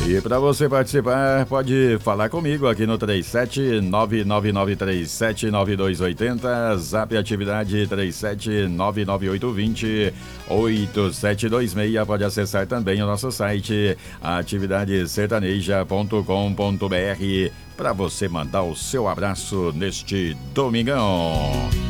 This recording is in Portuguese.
E para você participar, pode falar comigo aqui no 37999379280, Zap Atividade 37998208726. Pode acessar também o nosso site atividadesertaneja.com.br para você mandar o seu abraço neste domingão.